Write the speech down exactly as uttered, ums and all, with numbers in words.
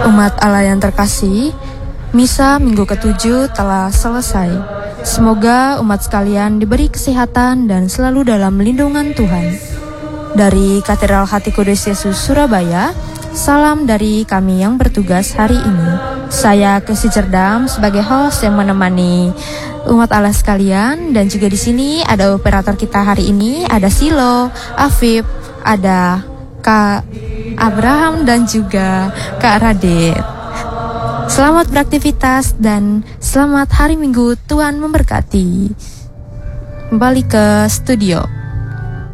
Umat Allah yang terkasih, misa minggu ketujuh telah selesai. Semoga umat sekalian diberi kesehatan dan selalu dalam lindungan Tuhan. Dari Katedral Hati Kudus Yesus Surabaya, salam dari kami yang bertugas hari ini. Saya Kesi Cerdam sebagai host yang menemani umat Allah sekalian, dan juga di sini ada operator kita hari ini, ada Silo, Afif, ada Kak Abraham dan juga Kak Radit. Selamat beraktivitas dan selamat hari Minggu, Tuhan memberkati. Kembali ke studio.